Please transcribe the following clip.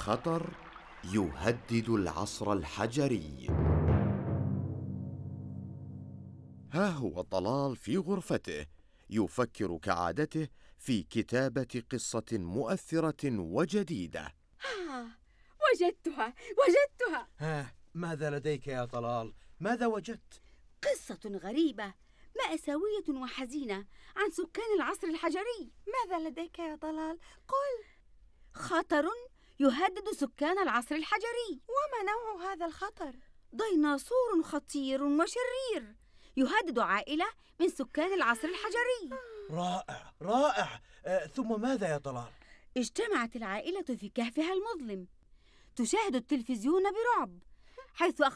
خطر يهدد العصر الحجري. ها هو طلال في غرفته يفكر كعادته في كتابة قصة مؤثرة وجديدة. وجدتها. ماذا لديك يا طلال؟ ماذا وجدت؟ قصة غريبة مأساوية وحزينة عن سكان العصر الحجري. ماذا لديك يا طلال؟ قل. خطر يهدد سكان العصر الحجري. وما نوع هذا الخطر؟ ديناصور خطير وشرير يهدد عائلة من سكان العصر الحجري. رائع. ثم ماذا يا طلال؟ اجتمعت العائلة في كهفها المظلم تشاهد التلفزيون برعب، حيث